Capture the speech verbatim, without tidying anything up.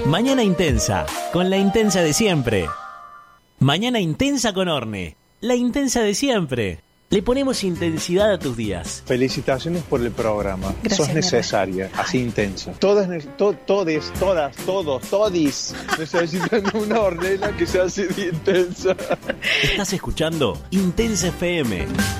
Mañana intensa, con la intensa de siempre. Mañana intensa con Orne, la intensa de siempre. Le ponemos intensidad a tus días. Felicitaciones por el programa. Gracias, Sos necesaria, así intensa. Todas, to, todes, todas, todos, todis necesitan una Ornella que sea así de intensa. Estás escuchando Intensa F M.